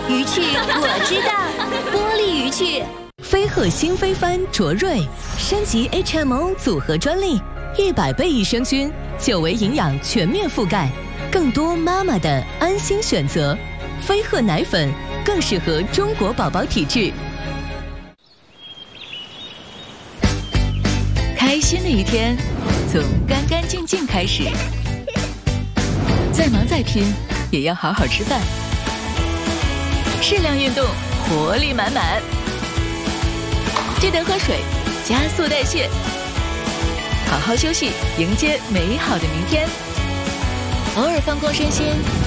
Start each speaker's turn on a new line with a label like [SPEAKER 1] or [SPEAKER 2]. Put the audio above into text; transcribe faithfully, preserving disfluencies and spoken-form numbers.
[SPEAKER 1] 鱼趣我知道，玻璃鱼趣。
[SPEAKER 2] 飞鹤新飞帆卓瑞升级 H M O 组合专利，一百倍益生菌，久维营养全面覆盖，更多妈妈的安心选择。飞鹤奶粉更适合中国宝宝体质。
[SPEAKER 3] 开心的一天从干干净净开始，再忙再拼也要好好吃饭，适量运动，活力满满。记得喝水，加速代谢，好好休息，迎接美好的明天。偶尔放空身心，